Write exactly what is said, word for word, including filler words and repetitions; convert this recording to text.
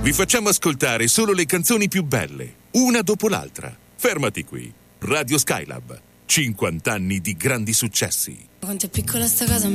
Vi facciamo ascoltare solo le canzoni più belle, una dopo l'altra. Fermati qui. Radio Skylab. cinquanta anni di grandi successi. Quanto è piccola sta casa,